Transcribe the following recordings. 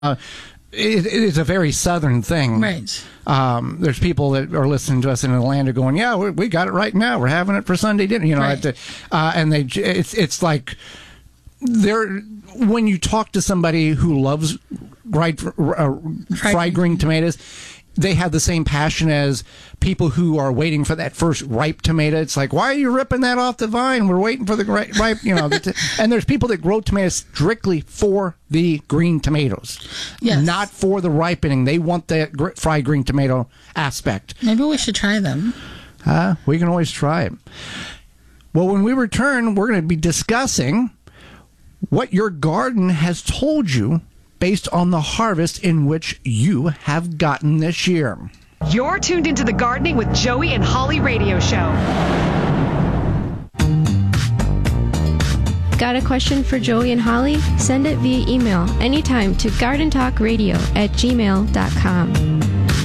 It is a very southern thing. Right. There's people that are listening to us in Atlanta going, yeah, we got it right now. We're having it for Sunday dinner. Right. And it's like when you talk to somebody who loves fried green tomatoes, they have the same passion as people who are waiting for that first ripe tomato. It's like, why are you ripping that off the vine? We're waiting for the ripe, And there's people that grow tomatoes strictly for the green tomatoes, not for the ripening. They want that fried green tomato aspect. Maybe we should try them. We can always try it. Well, when we return, we're going to be discussing what your garden has told you based on the harvest in which you have gotten this year. You're tuned into the Gardening with Joey and Holly radio show. Got a question for Joey and Holly? Send it via email anytime to gardentalkradio@gmail.com.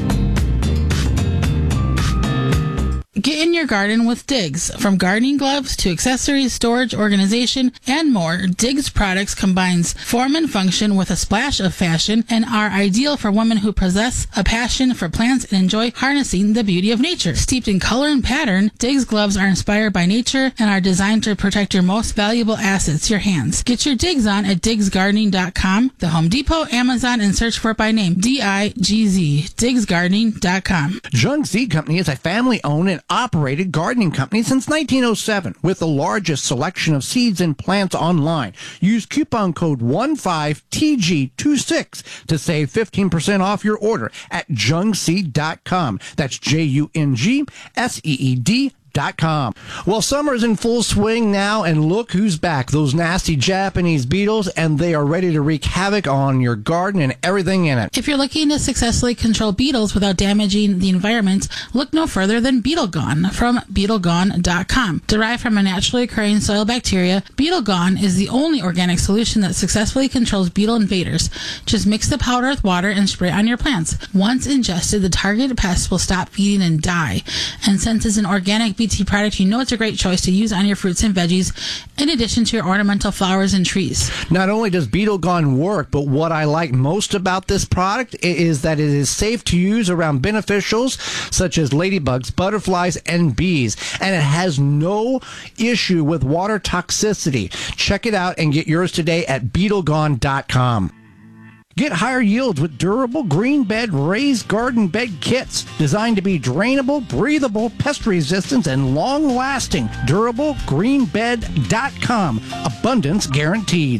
Get in your garden with Diggs. From gardening gloves to accessories, storage, organization, and more, Diggs products combines form and function with a splash of fashion and are ideal for women who possess a passion for plants and enjoy harnessing the beauty of nature. Steeped in color and pattern, Diggs gloves are inspired by nature and are designed to protect your most valuable assets, your hands. Get your Diggs on at diggsgardening.com, the Home Depot, Amazon, and search for it by name, DIGZ, diggsgardening.com. Jung Seed Company is a family-owned and operated gardening company since 1907 with the largest selection of seeds and plants online. Use coupon code 15TG26 to save 15% off your order at jungseed.com. That's JUNGSEED.com. Well, summer's in full swing now, and look who's back. Those nasty Japanese beetles, and they are ready to wreak havoc on your garden and everything in it. If you're looking to successfully control beetles without damaging the environment, look no further than Beetle Gone from BeetleGone.com. Derived from a naturally occurring soil bacteria, Beetle Gone is the only organic solution that successfully controls beetle invaders. Just mix the powder with water and spray it on your plants. Once ingested, the targeted pests will stop feeding and die. And since it's an organic BT product, you know it's a great choice to use on your fruits and veggies in addition to your ornamental flowers and trees. Not only does Beetle Gone work, but what I like most about this product is that it is safe to use around beneficials such as ladybugs, butterflies, and bees. And it has no issue with water toxicity. Check it out and get yours today at BeetleGone.com. Get higher yields with durable green bed raised garden bed kits designed to be drainable, breathable, pest resistant, and long-lasting. DurableGreenBed.com. Abundance guaranteed.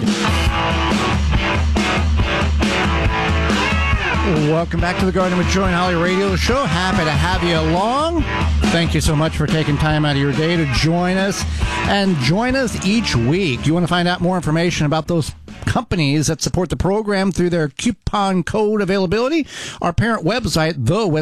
Welcome back to the Garden with Joey and Holly radio show. Happy to have you along. Thank you so much for taking time out of your day to join us. And join us each week. You want to find out more information about those companies that support the program through their coupon code availability? Our parent website,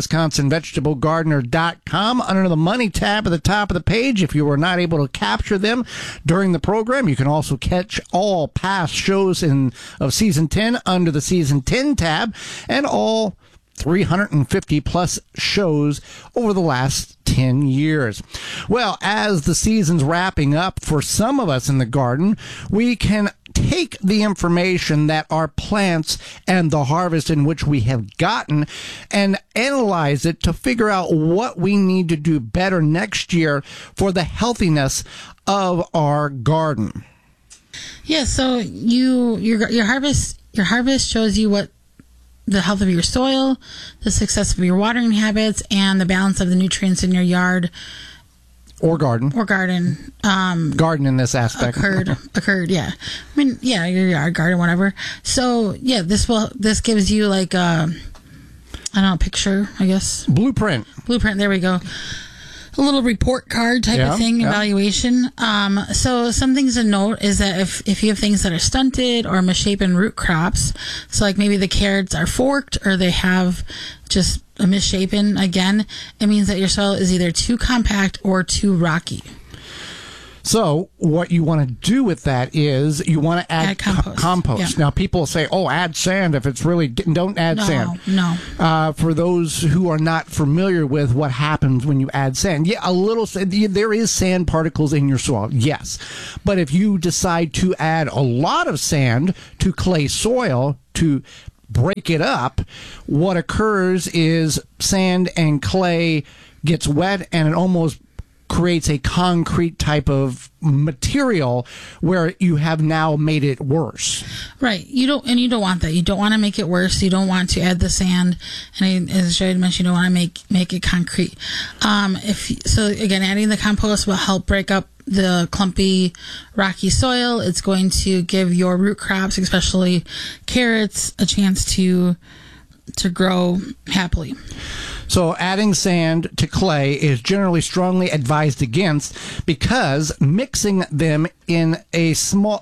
thewisconsinvegetablegardener.com. Under the Money tab at the top of the page, if you were not able to capture them during the program, you can also catch all past shows of Season 10 under the Season 10 tab, and all 350 plus shows over the last 10 years. Well, as the season's wrapping up for some of us in the garden, we can take the information that our plants and the harvest in which we have gotten and analyze it to figure out what we need to do better next year for the healthiness of our garden. Yeah, so your harvest shows you what the health of your soil, the success of your watering habits, and the balance of the nutrients in your yard. Or garden. Garden in this aspect. Occurred, yeah. I mean, yeah, your yard, garden, whatever. So, yeah, this gives you like a picture, I guess. Blueprint, there we go. A little report card type of thing, evaluation. So some things to note is that if you have things that are stunted or misshapen root crops, so like maybe the carrots are forked or they have just a misshapen, again, it means that your soil is either too compact or too rocky. So what you want to do with that is you want to add compost. Yeah. Now, people say, add sand if it's really... Don't add sand. No. For those who are not familiar with what happens when you add sand, a little sand, there is sand particles in your soil, yes. But if you decide to add a lot of sand to clay soil to break it up, what occurs is sand and clay gets wet and it almost creates a concrete type of material where you have now made it worse. Right. You don't want that. You don't want to make it worse. You don't want to add the sand. And as Joey mentioned, you don't want to make it concrete. Again, adding the compost will help break up the clumpy, rocky soil. It's going to give your root crops, especially carrots, a chance to grow happily. So adding sand to clay is generally strongly advised against because mixing them in a small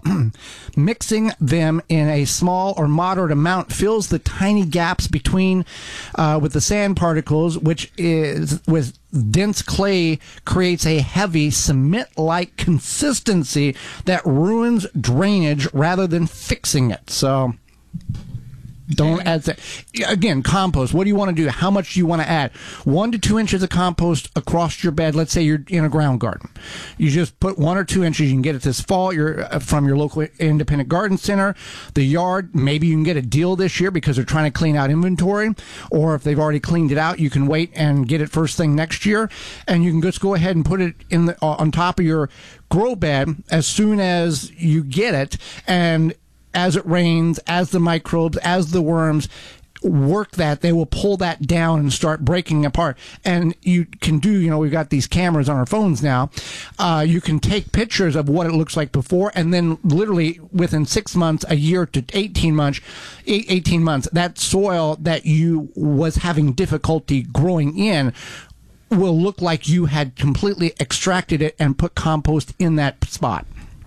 or moderate amount fills the tiny gaps between with the sand particles, which is with dense clay creates a heavy cement-like consistency that ruins drainage rather than fixing it. So don't add that. Again, compost. What do you want to do? How much do you want to add? 1 to 2 inches of compost across your bed. Let's say you're in a ground garden. You just put 1 or 2 inches. You can get it this fall. You're from your local independent garden center. The yard, maybe you can get a deal this year because they're trying to clean out inventory. Or if they've already cleaned it out, you can wait and get it first thing next year. And you can just go ahead and put it in on top of your grow bed as soon as you get it. And as it rains, as the microbes, as the worms work that, they will pull that down and start breaking apart. And you can do, we've got these cameras on our phones now. You can take pictures of what it looks like before, and then literally within 6 months, a year to 18 months, that soil that you was having difficulty growing in will look like you had completely extracted it and put compost in that spot.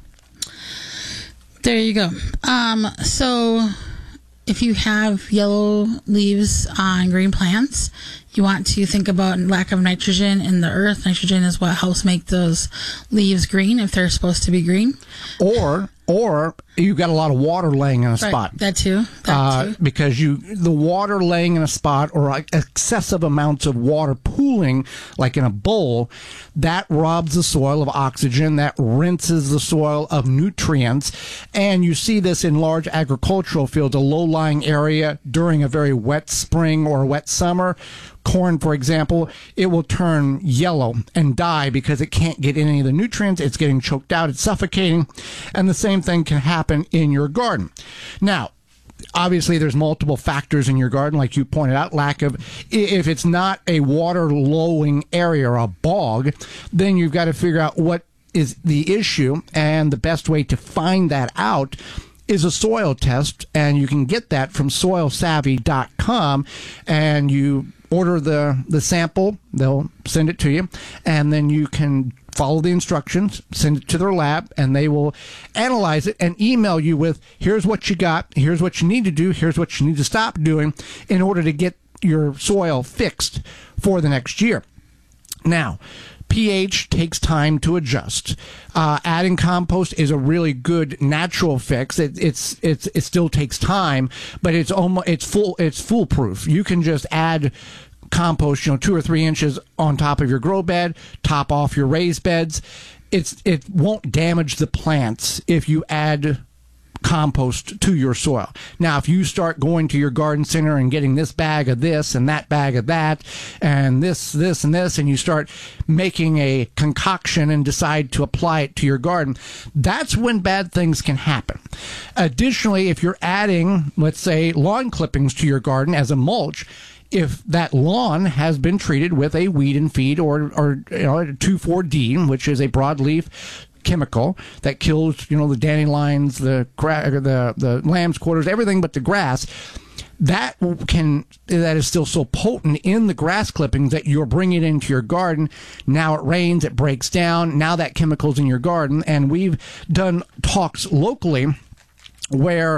There you go. So if you have yellow leaves on green plants, you want to think about lack of nitrogen in the earth. Nitrogen is what helps make those leaves green if they're supposed to be green. Or you've got a lot of water laying in a spot. That too. Because the water laying in a spot or excessive amounts of water pooling, like in a bowl, that robs the soil of oxygen, that rinses the soil of nutrients. And you see this in large agricultural fields, a low-lying area during a very wet spring or wet summer. Corn, for example, it will turn yellow and die because it can't get any of the nutrients. It's getting choked out. It's suffocating. And the same thing can happen in your garden. Now, obviously, there's multiple factors in your garden, like you pointed out, if it's not a water-lowing area or a bog, then you've got to figure out what is the issue. And the best way to find that out is a soil test. And you can get that from soilsavvy.com. And you order the sample, they'll send it to you, and then you can follow the instructions, send it to their lab, and they will analyze it and email you with, here's what you got, here's what you need to do, here's what you need to stop doing in order to get your soil fixed for the next year. Now, pH takes time to adjust. Adding compost is a really good natural fix. It still takes time, but it's foolproof. You can just add compost, 2 or 3 inches on top of your grow bed, top off your raised beds. It won't damage the plants if you add compost to your soil. Now, if you start going to your garden center and getting this bag of this and that bag of that and this and this, and you start making a concoction and decide to apply it to your garden, that's when bad things can happen. Additionally, if you're adding, let's say, lawn clippings to your garden as a mulch, if that lawn has been treated with a weed and feed or 2,4-D, which is a broadleaf chemical that kills, the dandelions, the lamb's quarters, everything but the grass, that is still so potent in the grass clippings that you're bringing it into your garden. Now it rains, it breaks down. Now that chemical's in your garden. And we've done talks locally where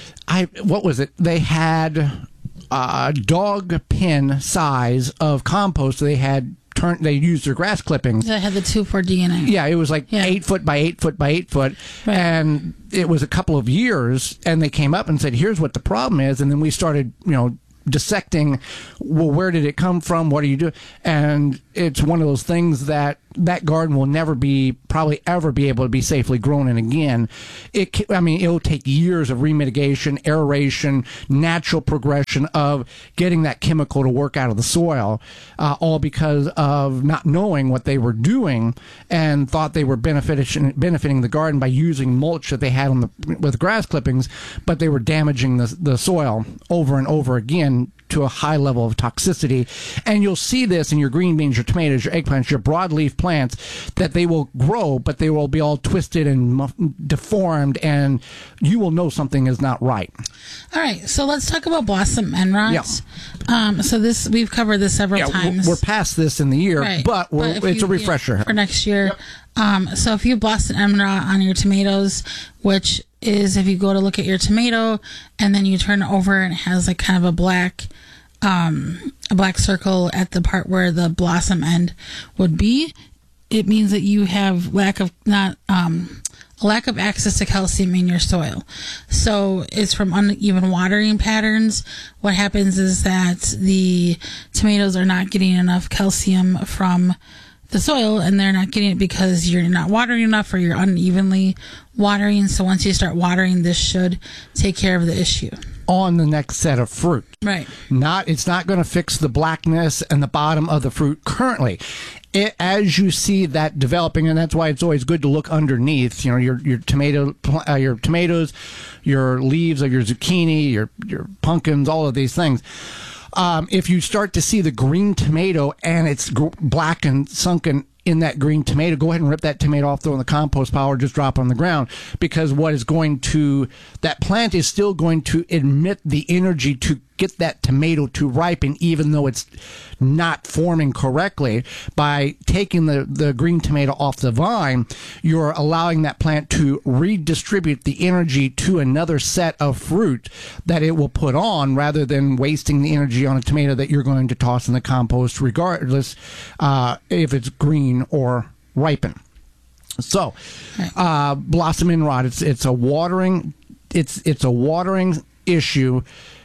they had dog pin size of compost. They used their grass clippings. That had the 2,4-D in it. Yeah, it was 8 foot by 8 foot by 8 foot. Right. And it was a couple of years, and they came up and said, here's what the problem is. And then we started, dissecting, well, where did it come from? What are you doing? And it's one of those things that garden will never probably ever be able to be safely grown in again. It'll take years of remitigation, aeration, natural progression of getting that chemical to work out of the soil, all because of not knowing what they were doing and thought they were benefiting the garden by using mulch that they had with grass clippings, but they were damaging the soil over and over again to a high level of toxicity. And you'll see this in your green beans, your tomatoes, your eggplants, your broadleaf plants, that they will grow, but they will be all twisted and deformed, and you will know something is not right. All right, so let's talk about blossom end rots. Yeah. So we've covered this several times. We're past this in the year, right. but it's a refresher for next year. Yep. So if you have blossom end rot on your tomatoes, which is if you go to look at your tomato and then you turn it over and it has like kind of a black circle at the part where the blossom end would be, it means that you have lack of access to calcium in your soil. So it's from uneven watering patterns. What happens is that the tomatoes are not getting enough calcium from the soil, and they're not getting it because you're not watering enough or you're unevenly watering. So once you start watering, this should take care of the issue on the next set of fruit. Right. It's not going to fix the blackness and the bottom of the fruit currently. As you see that developing, and that's why it's always good to look underneath, your tomatoes, your leaves of your zucchini, your pumpkins, all of these things. If you start to see the green tomato and it's black and sunken in that green tomato, go ahead and rip that tomato off, throw in the compost pile, or just drop it on the ground, because that plant is still going to emit the energy to get that tomato to ripen, even though it's not forming correctly. By taking the green tomato off the vine, you're allowing that plant to redistribute the energy to another set of fruit that it will put on, rather than wasting the energy on a tomato that you're going to toss in the compost regardless if it's green or ripen. So blossom end rot, it's a watering issue.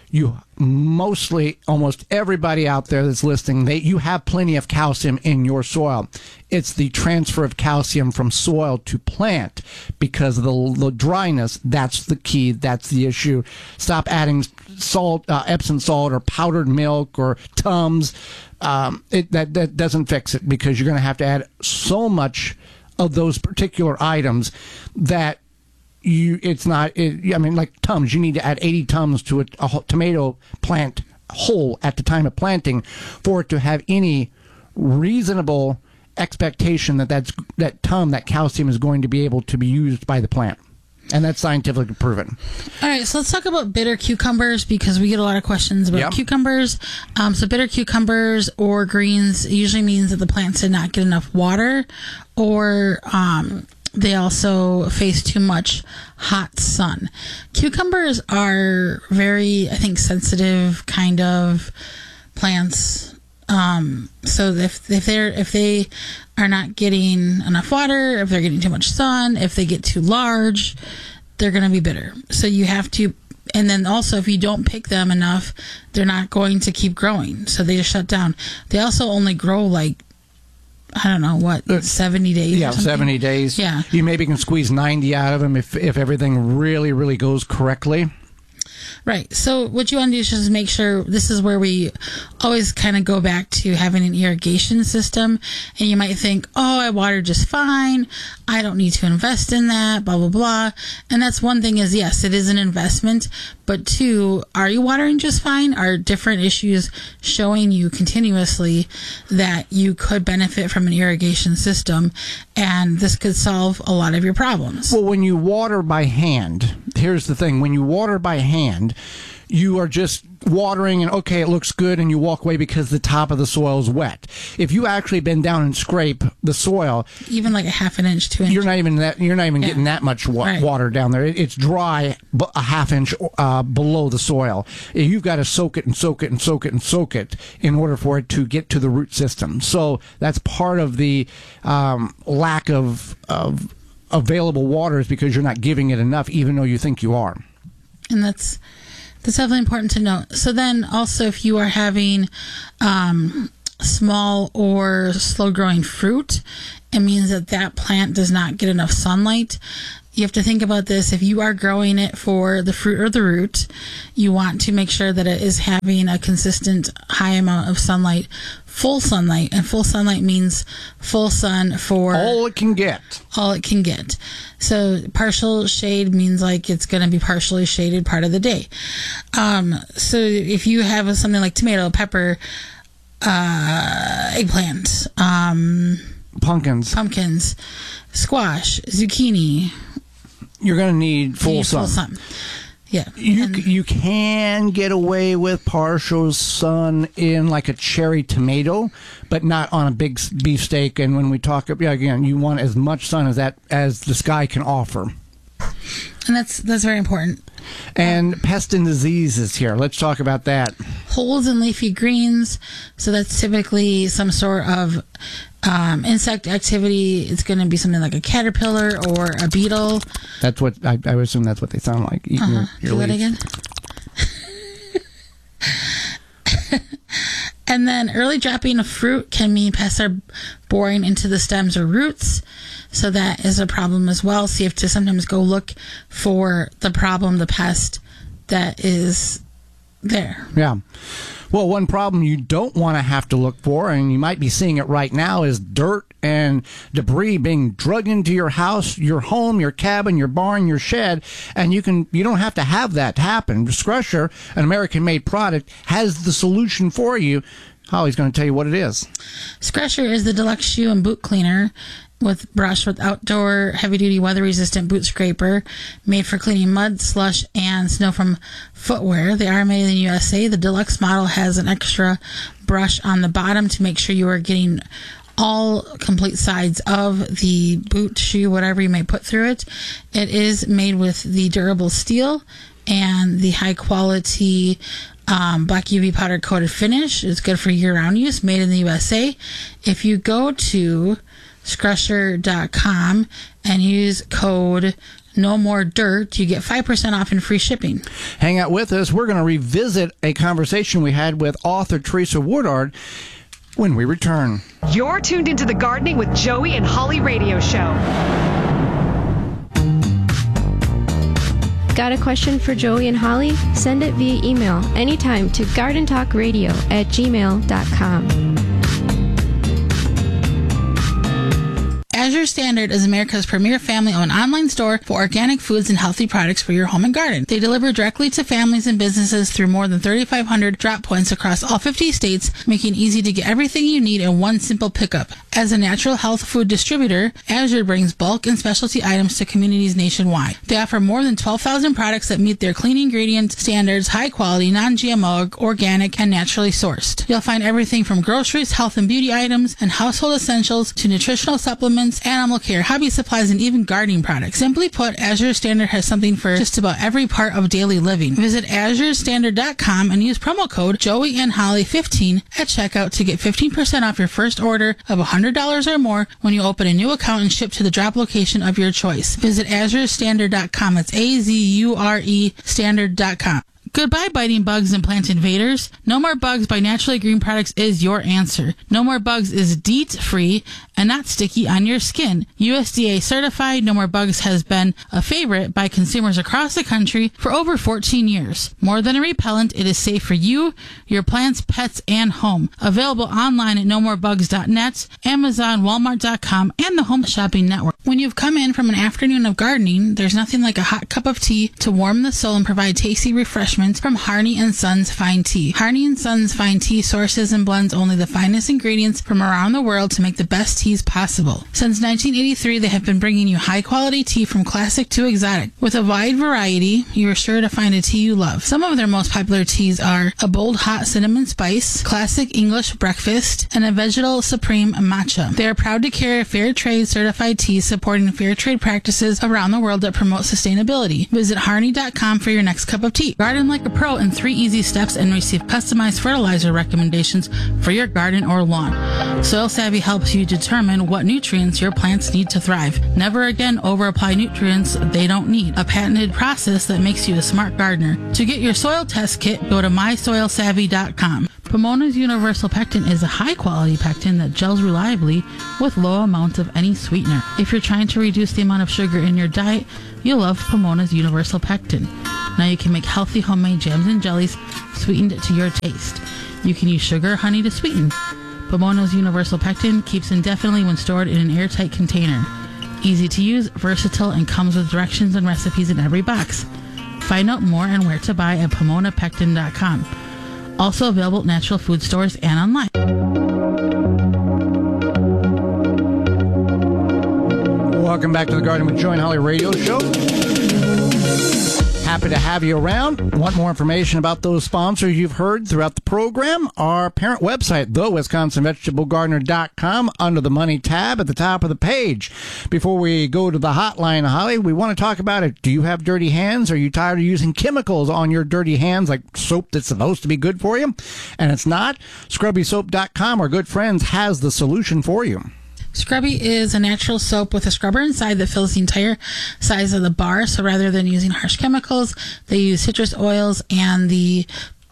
Almost everybody out there that's listening, you have plenty of calcium in your soil. It's the transfer of calcium from soil to plant because of the dryness. That's the key. That's the issue. Stop adding salt, Epsom salt, or powdered milk, or Tums. That doesn't fix it, because you're going to have to add so much of those particular items that like Tums, you need to add 80 Tums to a tomato plant whole at the time of planting for it to have any reasonable expectation that calcium is going to be able to be used by the plant. And that's scientifically proven. All right, so let's talk about bitter cucumbers, because we get a lot of questions about cucumbers. So bitter cucumbers or greens usually means that the plants did not get enough water, or they also face too much hot sun. Cucumbers are very, I think, sensitive kind of plants. So if they are not getting enough water, if they're getting too much sun, if they get too large, they're going to be bitter. So you have to, and then also if you don't pick them enough, they're not going to keep growing. So they just shut down. They also only grow 70 days. Yeah, 70 days. Yeah. You maybe can squeeze 90 out of them if everything really, really goes correctly. Right. So what you want to do is just make sure, this is where we always kind of go back to having an irrigation system. And you might think, oh, I water just fine. I don't need to invest in that, blah, blah, blah. And that's one thing is, yes, it is an investment. But two, are you watering just fine? Are different issues showing you continuously that you could benefit from an irrigation system? And this could solve a lot of your problems. Well, when you water by hand, here's the thing. When you water by hand, you are just watering and, okay, it looks good, and you walk away because the top of the soil is wet. If you actually bend down and scrape the soil, even like a half an inch, 2 inches, you're not even getting that much water down there. It's dry a half inch below the soil. You've got to soak it and soak it and soak it and soak it in order for it to get to the root system. So that's part of the lack of available water, is because you're not giving it enough, even though you think you are. And That's definitely important to note. So then also if you are having small or slow-growing fruit, it means that plant does not get enough sunlight. You have to think about this. If you are growing it for the fruit or the root, you want to make sure that it is having a consistent high amount of sunlight, full sunlight. And full sunlight means full sun for all it can get. All it can get. So partial shade means like it's going to be partially shaded part of the day. So if you have something like tomato, pepper, eggplant, pumpkins, squash, zucchini, you're going to need full sun. Full sun. Yeah. You can get away with partial sun in like a cherry tomato, but not on a big beefsteak. And when we talk, again, you want as much sun as the sky can offer. And that's very important. And pest and diseases here. Let's talk about that. Holes in leafy greens. So that's typically some sort of insect activity. It's going to be something like a caterpillar or a beetle. That's what I would assume. That's what they sound like. Eating your Do that again. And then early dropping of fruit can mean pests are boring into the stems or roots. So that is a problem as well. So you have to sometimes go look for the problem, the pest that is there. Yeah. Well, one problem you don't want to have to look for, and you might be seeing it right now, is dirt and debris being dragged into your house, your home, your cabin, your barn, your shed, and you don't have to have that happen. Scrusher, an American-made product, has the solution for you. Holly's going to tell you what it is. Scrusher is the deluxe shoe and boot cleaner with outdoor heavy-duty weather-resistant boot scraper made for cleaning mud, slush, and snow from footwear. They are made in the USA. The deluxe model has an extra brush on the bottom to make sure you are getting all complete sides of the boot, shoe, whatever you may put through it. It is made with the durable steel and the high-quality black UV powder coated finish. It's good for year-round use, made in the USA. If you go to Scrusher.com and use code No More Dirt, you get 5% off and free shipping. Hang out with us. We're going to revisit a conversation we had with author Teresa Woodard when we return. You're tuned into the Gardening with Joey and Holly radio show. Got a question for Joey and Holly? Send it via email anytime to gardentalkradio@gmail.com. Azure Standard is America's premier family-owned online store for organic foods and healthy products for your home and garden. They deliver directly to families and businesses through more than 3,500 drop points across all 50 states, making it easy to get everything you need in one simple pickup. As a natural health food distributor, Azure brings bulk and specialty items to communities nationwide. They offer more than 12,000 products that meet their clean ingredient standards, high quality, non-GMO, organic, and naturally sourced. You'll find everything from groceries, health and beauty items, and household essentials to nutritional supplements, animal care, hobby supplies, and even gardening products. Simply put, Azure Standard has something for just about every part of daily living. Visit AzureStandard.com and use promo code JoeyandHolly15 at checkout to get 15% off your first order of $100 or more when you open a new account and ship to the drop location of your choice. Visit AzureStandard.com. That's AZURE Standard.com. Goodbye biting bugs and plant invaders. No More Bugs by Naturally Green Products is your answer. No More Bugs is DEET-free and not sticky on your skin. USDA certified, No More Bugs has been a favorite by consumers across the country for over 14 years. More than a repellent, it is safe for you, your plants, pets, and home. Available online at nomorebugs.net, Amazon, Walmart.com, and the Home Shopping Network. When you've come in from an afternoon of gardening, there's nothing like a hot cup of tea to warm the soul and provide tasty refreshment from Harney & Sons Fine Tea. Harney & Sons Fine Tea sources and blends only the finest ingredients from around the world to make the best teas possible. Since 1983, they have been bringing you high-quality tea from classic to exotic. With a wide variety, you are sure to find a tea you love. Some of their most popular teas are a bold hot cinnamon spice, classic English breakfast, and a vegetal supreme matcha. They are proud to carry fair trade certified teas supporting fair trade practices around the world that promote sustainability. Visit Harney.com for your next cup of tea. Garden like a pro in 3 easy steps and receive customized fertilizer recommendations for your garden or lawn. Soil Savvy helps you determine what nutrients your plants need to thrive. Never again over-apply nutrients they don't need. A patented process that makes you a smart gardener. To get your soil test kit, go to mysoilsavvy.com. Pomona's Universal Pectin is a high-quality pectin that gels reliably with low amounts of any sweetener. If you're trying to reduce the amount of sugar in your diet, you'll love Pomona's Universal Pectin. Now you can make healthy homemade jams and jellies sweetened to your taste. You can use sugar or honey to sweeten. Pomona's Universal Pectin keeps indefinitely when stored in an airtight container. Easy to use, versatile, and comes with directions and recipes in every box. Find out more and where to buy at PomonaPectin.com. Also available at natural food stores and online. Welcome back to the Garden with Joey and Holly radio show. Happy to have you around. Want more information about those sponsors you've heard throughout the program? Our parent website, thewisconsinvegetablegardener.com, under the Money tab at the top of the page. Before we go to the hotline, Holly, we want to talk about it. Do you have dirty hands? Are you tired of using chemicals on your dirty hands, like soap that's supposed to be good for you and it's not? ScrubbySoap.com, our good friends, has the solution for you. Scrubby is a natural soap with a scrubber inside that fills the entire size of the bar. So rather than using harsh chemicals, they use citrus oils and the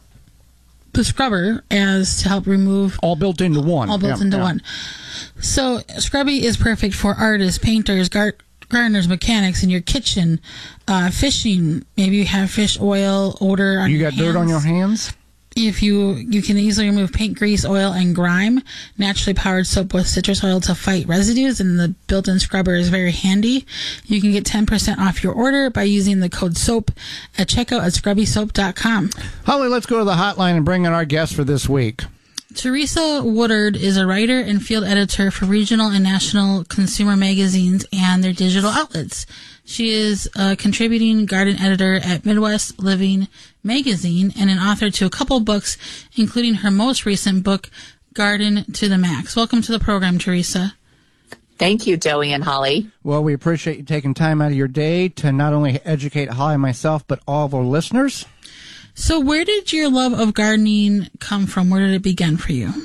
scrubber as to help remove. All built into one. All built into one. So Scrubby is perfect for artists, painters, gardeners, mechanics in your kitchen, fishing. Maybe you have fish oil odor on your hands. You got dirt on your hands? If you can easily remove paint, grease, oil, and grime. Naturally powered soap with citrus oil to fight residues, and the built-in scrubber is very handy. You can get 10% off your order by using the code SOAP at checkout at scrubbysoap.com. Holly, let's go to the hotline and bring in our guest for this week. Teresa Woodard is a writer and field editor for regional and national consumer magazines and their digital outlets. She is a contributing garden editor at Midwest Living magazine and an author to a couple books, including her most recent book, Garden to the Max. Welcome to the program, Teresa. Thank you, Joey and Holly. Well, we appreciate you taking time out of your day to not only educate Holly and myself, but all of our listeners. So where did your love of gardening come from? Where did it begin for you?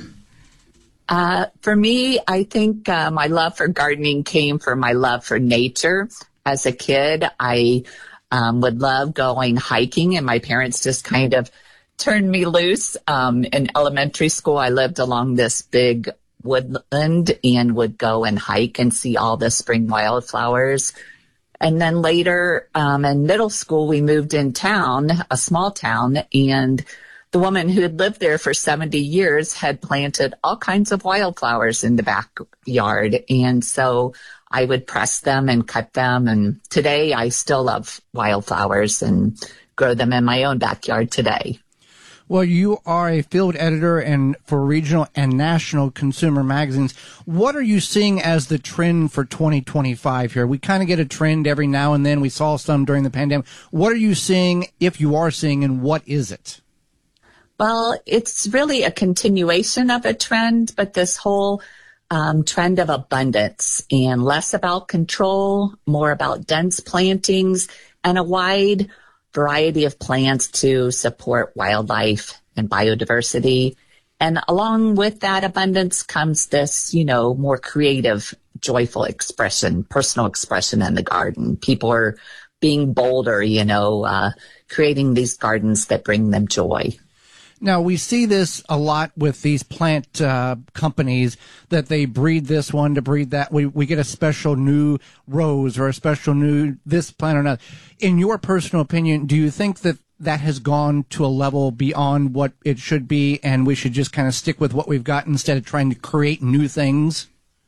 For me, I think my love for gardening came from my love for nature. As a kid, I would love going hiking, and my parents just kind of turned me loose. In elementary school, I lived along this big woodland and would go and hike and see all the spring wildflowers. And then later in middle school, we moved in town, a small town, and the woman who had lived there for 70 years had planted all kinds of wildflowers in the backyard. And so I would press them and cut them. And today I still love wildflowers and grow them in my own backyard today. Well, you are a field editor and for regional and national consumer magazines. What are you seeing as the trend for 2025 here? We kind of get a trend every now and then. We saw some during the pandemic. What are you seeing, if you are seeing, and what is it? Well, it's really a continuation of a trend, but this whole trend of abundance and less about control, more about dense plantings and a wide variety of plants to support wildlife and biodiversity. And along with that abundance comes this, more creative, joyful expression, personal expression in the garden. People are being bolder, creating these gardens that bring them joy. Now, we see this a lot with these plant companies that they breed this one to breed that. We get a special new rose or a special new this plant or not. In your personal opinion, do you think that that has gone to a level beyond what it should be and we should just kind of stick with what we've got instead of trying to create new things?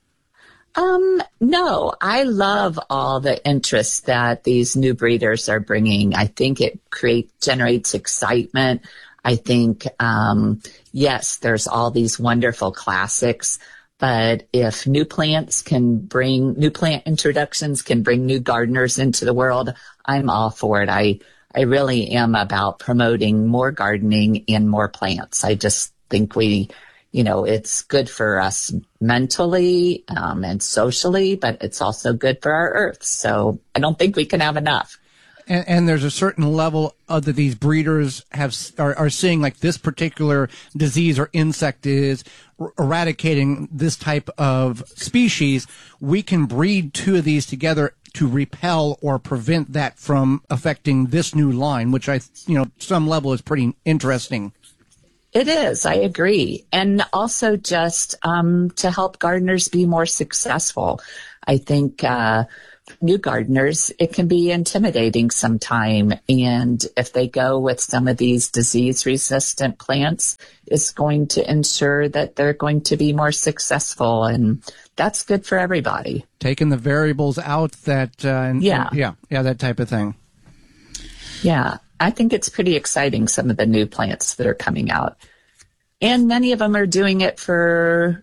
No, I love all the interest that these new breeders are bringing. I think it generates excitement. I think, yes, there's all these wonderful classics, but if new plant introductions can bring new gardeners into the world, I'm all for it. I really am about promoting more gardening and more plants. I just think we it's good for us mentally and socially, but it's also good for our earth. So I don't think we can have enough. And there's a certain level that these breeders are seeing, like this particular disease or insect is eradicating this type of species. We can breed two of these together to repel or prevent that from affecting this new line, which some level is pretty interesting. It is. I agree. And also just to help gardeners be more successful. I think new gardeners, it can be intimidating sometime. And if they go with some of these disease-resistant plants, it's going to ensure that they're going to be more successful. And that's good for everybody. Taking the variables out that type of thing. Yeah. I think it's pretty exciting, some of the new plants that are coming out. And many of them are doing it for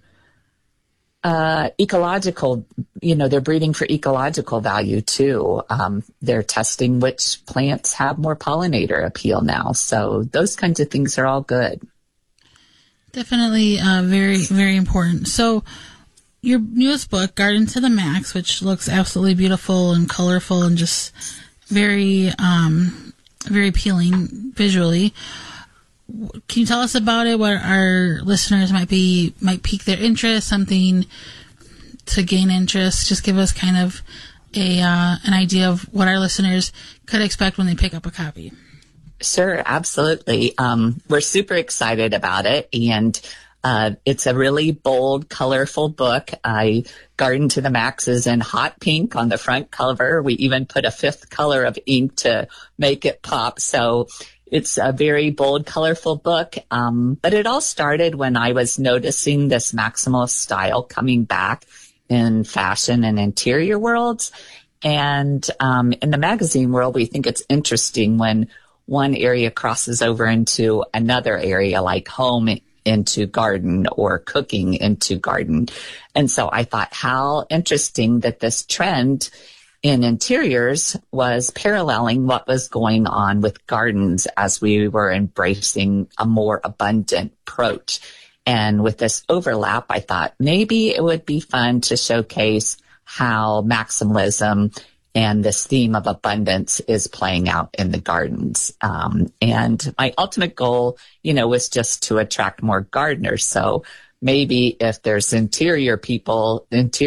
ecological, they're breeding for ecological value too. They're testing which plants have more pollinator appeal now. So those kinds of things are all good. Definitely very, very important. So your newest book, Garden to the Max, which looks absolutely beautiful and colorful and just very, very appealing visually. Can you tell us about it? What our listeners might pique their interest, something to gain interest? Just give us kind of an idea of what our listeners could expect when they pick up a copy. Sure, absolutely. We're super excited about it, and it's a really bold, colorful book. Garden to the Max is in hot pink on the front cover. We even put a fifth color of ink to make it pop. So it's a very bold, colorful book. But it all started when I was noticing this maximalist style coming back in fashion and interior worlds. And in the magazine world, we think it's interesting when one area crosses over into another area, like home into garden or cooking into garden. And so I thought how interesting that this trend in interiors was paralleling what was going on with gardens as we were embracing a more abundant approach. And with this overlap, I thought maybe it would be fun to showcase how maximalism and this theme of abundance is playing out in the gardens. And my ultimate goal, was just to attract more gardeners. So maybe if there's interior people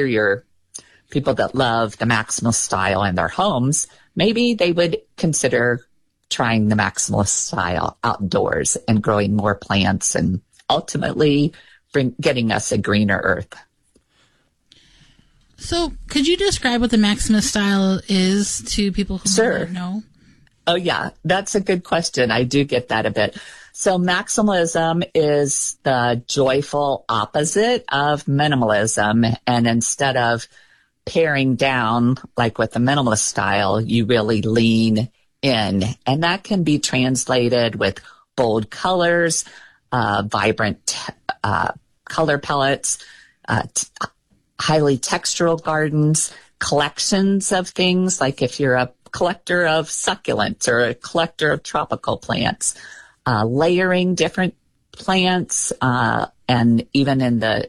that love the maximalist style in their homes, maybe they would consider trying the maximalist style outdoors and growing more plants and ultimately getting us a greener earth. So could you describe what the maximalist style is to people who don't know? Oh, yeah, that's a good question. I do get that a bit. So maximalism is the joyful opposite of minimalism. And instead of paring down, like with the minimalist style, you really lean in. And that can be translated with bold colors, vibrant color palettes, highly textural gardens, collections of things, like if you're a collector of succulents or a collector of tropical plants, layering different plants, and even in the,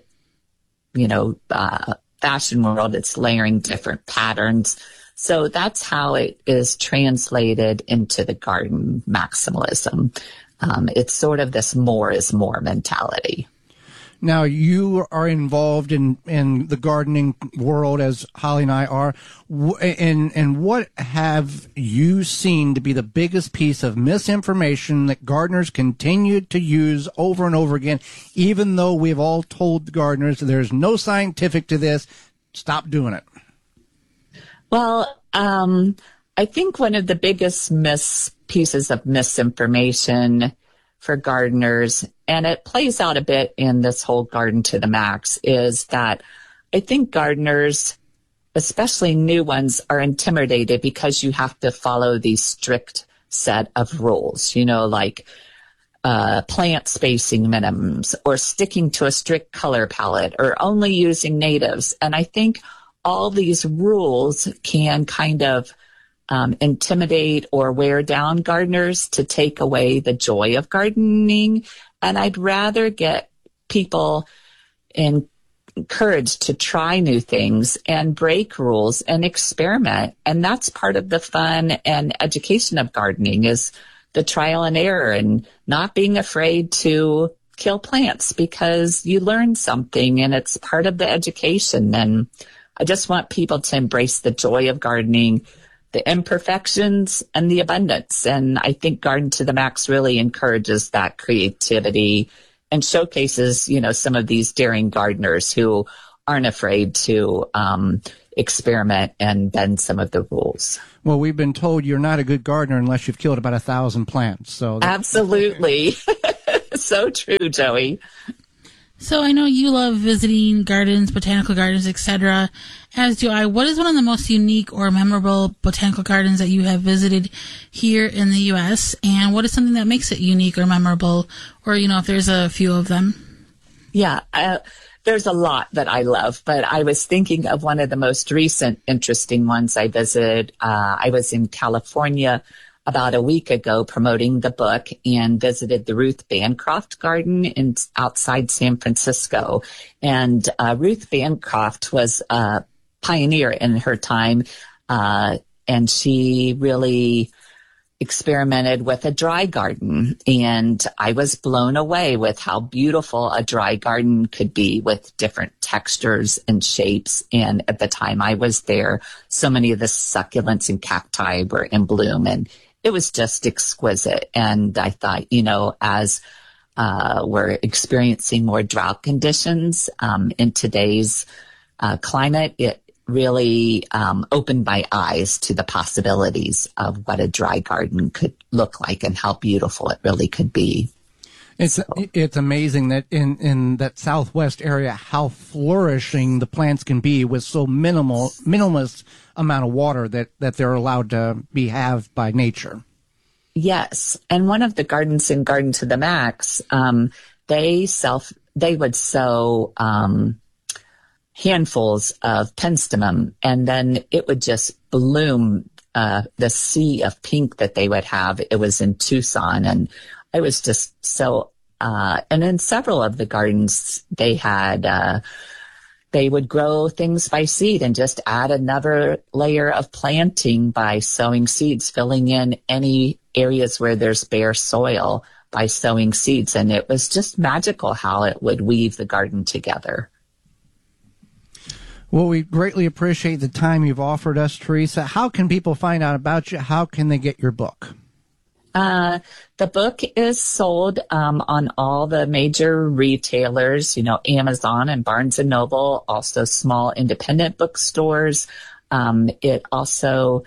fashion world, it's layering different patterns. So that's how it is translated into the garden maximalism. It's sort of this more is more mentality. Now, you are involved in the gardening world, as Holly and I are. And what have you seen to be the biggest piece of misinformation that gardeners continue to use over and over again, even though we've all told the gardeners there's no scientific to this, stop doing it? Well, I think one of the biggest pieces of misinformation for gardeners, and it plays out a bit in this whole Garden to the Max, is that I think gardeners, especially new ones, are intimidated because you have to follow these strict set of rules, like plant spacing minimums or sticking to a strict color palette or only using natives. And I think all these rules can kind of intimidate or wear down gardeners to take away the joy of gardening. And I'd rather get people encouraged to try new things and break rules and experiment. And that's part of the fun and education of gardening, is the trial and error and not being afraid to kill plants, because you learn something and it's part of the education. And I just want people to embrace the joy of gardening, the imperfections and the abundance. And I think Garden to the Max really encourages that creativity and showcases, some of these daring gardeners who aren't afraid to experiment and bend some of the rules. Well, we've been told you're not a good gardener unless you've killed about 1,000 plants. So Absolutely. So true, Joey. So I know you love visiting gardens, botanical gardens, etc., as do I. What is one of the most unique or memorable botanical gardens that you have visited here in the U.S., and what is something that makes it unique or memorable, or, if there's a few of them? Yeah, there's a lot that I love, but I was thinking of one of the most recent interesting ones I visited. I was in California about a week ago promoting the book and visited the Ruth Bancroft Garden outside San Francisco. And Ruth Bancroft was a pioneer in her time, and she really experimented with a dry garden. And I was blown away with how beautiful a dry garden could be with different textures and shapes. And at the time I was there, so many of the succulents and cacti were in bloom, and it was just exquisite. And I thought, as we're experiencing more drought conditions in today's climate, it really opened my eyes to the possibilities of what a dry garden could look like and how beautiful it really could be. It's amazing that in that Southwest area, how flourishing the plants can be with so minimalist amount of water that they're allowed to have by nature. Yes. And one of the gardens in Garden to the Max, they would sow handfuls of penstemon, and then it would just bloom, the sea of pink that they would have. It was in Tucson, and I was just so, and in several of the gardens they had, they would grow things by seed and just add another layer of planting by sowing seeds, filling in any areas where there's bare soil by sowing seeds. And it was just magical how it would weave the garden together. Well, we greatly appreciate the time you've offered us, Teresa. How can people find out about you? How can they get your book? The book is sold on all the major retailers, Amazon and Barnes & Noble, also small independent bookstores. It also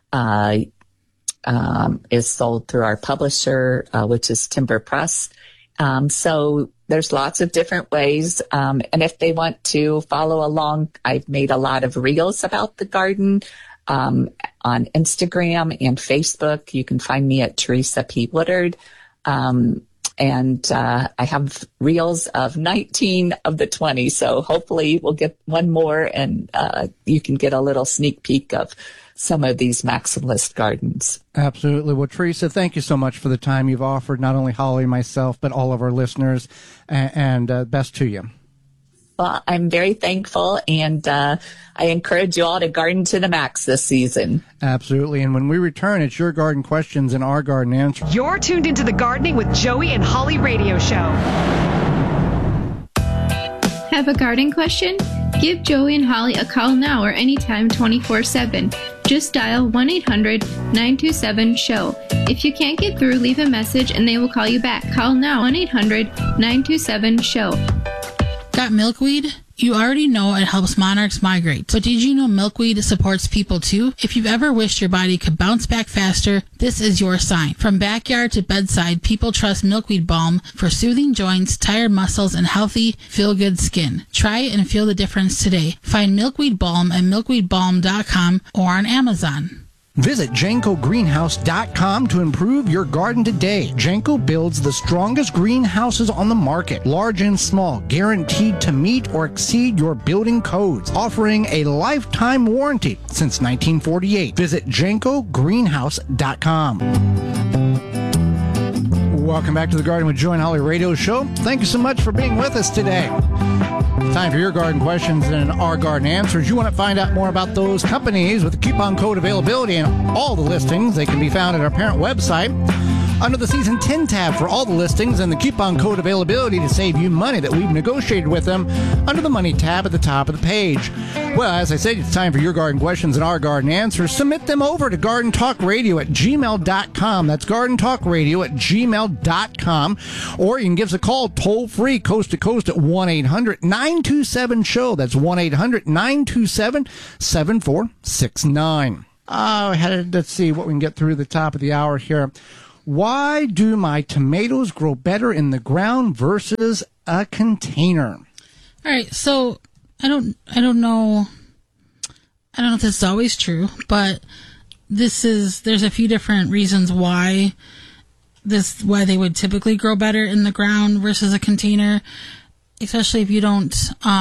is sold through our publisher, which is Timber Press. So there's lots of different ways. And if they want to follow along, I've made a lot of reels about the garden on Instagram and Facebook. You can find me at Teresa P. Woodard. And I have reels of 19 of the 20. So hopefully we'll get one more, and you can get a little sneak peek of some of these maximalist gardens. Absolutely. Well, Teresa, thank you so much for the time you've offered, not only Holly and myself, but all of our listeners, and best to you. Well, I'm very thankful, and I encourage you all to garden to the max this season. Absolutely. And when we return, it's your garden questions and our garden answers. You're tuned into the Gardening with Joey and Holly radio show. Have a garden question? Give Joey and Holly a call now or anytime 24/7. Just dial 1-800-927-SHOW. If you can't get through, leave a message and they will call you back. Call now, 1-800-927-SHOW. Got milkweed? You already know it helps monarchs migrate, but did you know milkweed supports people too? If you've ever wished your body could bounce back faster, this is your sign. From backyard to bedside, people trust milkweed balm for soothing joints, tired muscles, and healthy, feel-good skin. Try it and feel the difference today. Find milkweed balm at milkweedbalm.com or on Amazon. Visit JankoGreenhouse.com to improve your garden today. Janko builds the strongest greenhouses on the market, large and small, guaranteed to meet or exceed your building codes, offering a lifetime warranty since 1948. Visit JankoGreenhouse.com. Welcome back to the Garden with Joe and Holly radio show. Thank you so much for being with us today. Time for your garden questions and our garden answers. You want to find out more about those companies with the coupon code availability and all the listings. They can be found at our parent website under the Season 10 tab for all the listings and the coupon code availability to save you money that we've negotiated with them under the Money tab at the top of the page. Well, as I said, it's time for your garden questions and our garden answers. Submit them over to gardentalkradio@gmail.com. That's gardentalkradio@gmail.com. Or you can give us a call toll-free, coast to coast at 1-800-927-SHOW. That's 1-800-927-7469. Let's see what we can get through the top of the hour here. Why do my tomatoes grow better in the ground versus a container? All right, so I don't know if this is always true, but there's a few different reasons why they would typically grow better in the ground versus a container, especially if you don't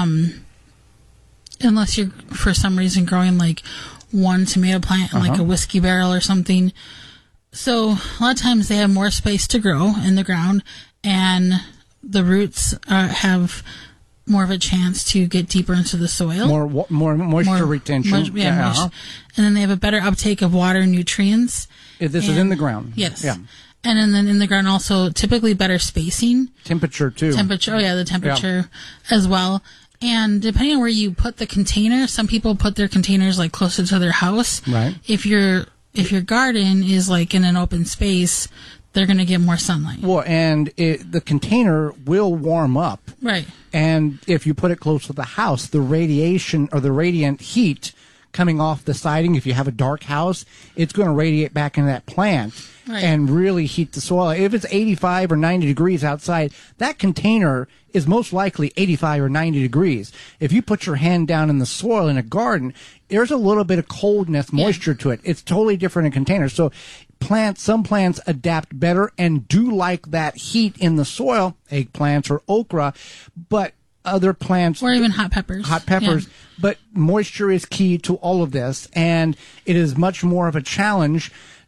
unless you're for some reason growing like one tomato plant in like a whiskey barrel or something. So a lot of times they have more space to grow in the ground, and the roots have more of a chance to get deeper into the soil. More moisture retention. Moisture. And then they have a better uptake of water and nutrients. This is in the ground. Yes. Yeah. And then in the ground also typically better spacing. Temperature too. The temperature as well. And depending on where you put the container, some people put their containers like closer to their house. Right. If your garden is like in an open space, they're going to get more sunlight. Well, and the container will warm up. Right. And if you put it close to the house, the radiation or the radiant heat coming off the siding, if you have a dark house, it's going to radiate back into that plant and really heat the soil. If it's 85 or 90 degrees outside, that container is most likely 85 or 90 degrees. If you put your hand down in the soil in a garden, there's a little bit of coldness, moisture to it. It's totally different in containers. So some plants adapt better and do like that heat in the soil, eggplants or okra, but other plants, or even hot peppers, but moisture is key to all of this, and it is much more of a challenge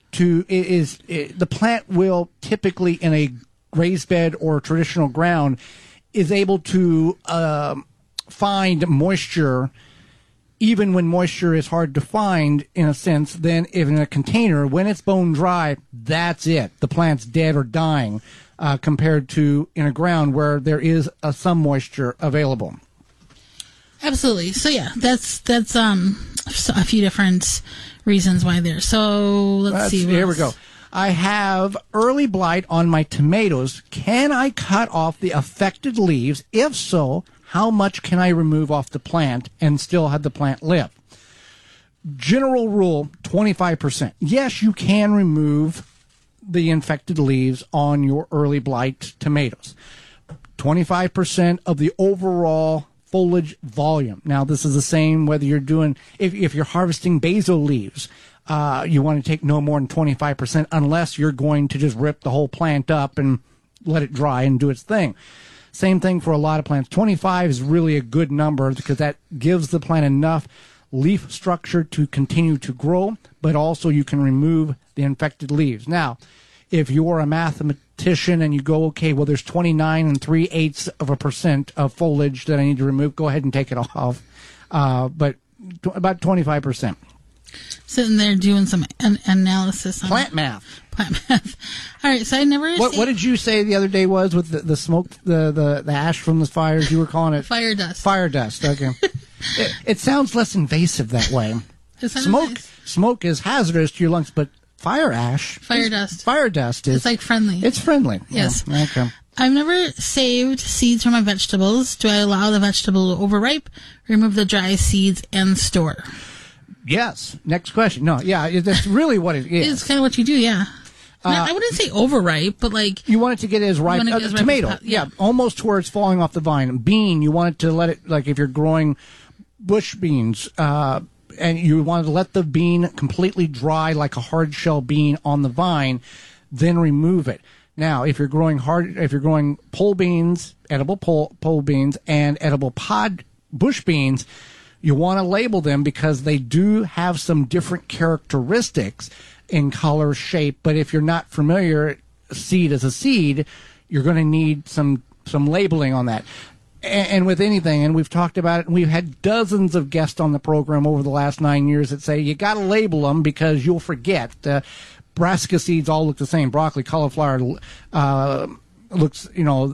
the plant will typically in a raised bed or traditional ground is able to find moisture even when moisture is hard to find, in a sense. Then if in a container, when it's bone dry, that's it. The plant's dead or dying. Compared to in a ground where there is some moisture available. Absolutely. So yeah, that's a few different reasons why there. So let's see. Here we go. I have early blight on my tomatoes. Can I cut off the affected leaves? If so, how much can I remove off the plant and still have the plant live? General rule, 25%. Yes, you can remove the infected leaves on your early blight tomatoes. 25% of the overall foliage volume. Now, this is the same whether you're doing, if you're harvesting basil leaves, you want to take no more than 25% unless you're going to just rip the whole plant up and let it dry and do its thing. Same thing for a lot of plants. 25 is really a good number because that gives the plant enough leaf structure to continue to grow, but also you can remove the infected leaves. Now, if you're a mathematician and you go, okay, well, there's 29 3/8% of foliage that I need to remove, go ahead and take it off. But about 25%. Sitting there doing some analysis on plant math. All right, so I never. What did you say the other day was with the smoke, the ash from the fires? You were calling it fire dust. Fire dust. Okay. It sounds less invasive that way. Smoke is hazardous to your lungs, but fire dust is like friendly. It's friendly. Yes. Yeah. Okay. I've never saved seeds from my vegetables. Do I allow the vegetable to overripe, remove the dry seeds, and store? Yes. Next question. No. Yeah. That's really what it is. It's kind of what you do. Yeah. I wouldn't say overripe, but like you want it to get as ripe. Tomato. Yeah. Almost to where it's falling off the vine. Bean. You want it to let it, like if you're growing bush beans, and you want to let the bean completely dry like a hard shell bean on the vine, then remove it. Now, if you're growing pole beans, edible pole beans, and edible pod bush beans, you want to label them because they do have some different characteristics in color, shape. But if you're not familiar, seed as a seed, you're going to need some labeling on that. And with anything, and we've talked about it, and we've had dozens of guests on the program over the last 9 years that say you got to label them because you'll forget. Brassica seeds all look the same. Broccoli, cauliflower, looks,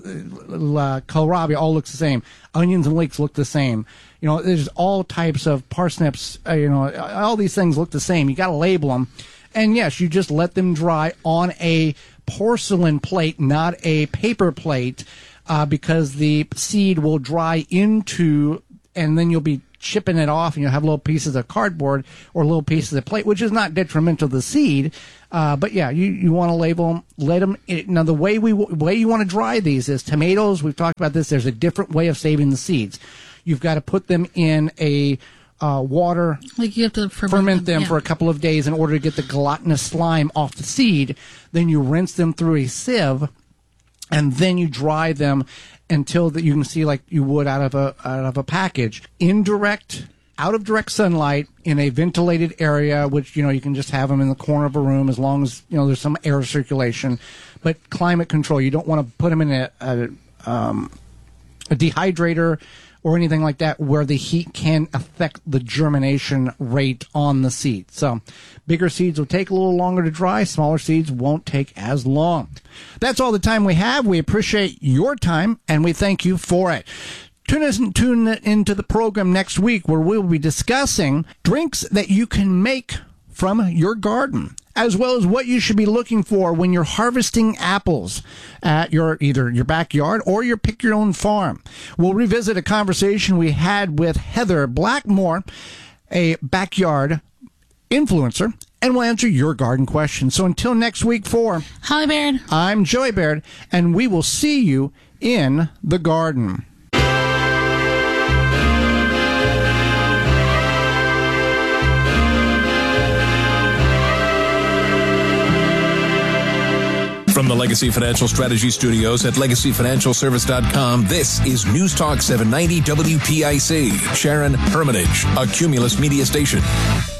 kohlrabi all looks the same. Onions and leeks look the same. There's all types of parsnips. All these things look the same. You got to label them. And yes, you just let them dry on a porcelain plate, not a paper plate, because the seed will dry into, and then you'll be chipping it off, and you'll have little pieces of cardboard or little pieces of plate, which is not detrimental to the seed. But yeah, you want to label them, let them. Now, the way you want to dry these is tomatoes. We've talked about this. There's a different way of saving the seeds. You've got to put them in a water, like you have to ferment them for a couple of days in order to get the gelatinous slime off the seed. Then you rinse them through a sieve, and then you dry them until that you can see like you would out of a package. Out of direct sunlight in a ventilated area, which you can just have them in the corner of a room as long as there's some air circulation. But climate control, you don't want to put them in a dehydrator or anything like that where the heat can affect the germination rate on the seed. So bigger seeds will take a little longer to dry. Smaller seeds won't take as long. That's all the time we have. We appreciate your time, and we thank you for it. Tune into the program next week where we'll be discussing drinks that you can make from your garden, as well as what you should be looking for when you're harvesting apples at either your backyard or your pick your own farm. We'll revisit a conversation we had with Heather Blackmore, a backyard influencer, and we'll answer your garden questions. So until next week, for Holly Baird, I'm Joey Baird, and we will see you in the garden. From the Legacy Financial Strategy Studios at LegacyFinancialService.com, this is News Talk 790 WPIC. Sharon Hermitage, a Cumulus Media Station.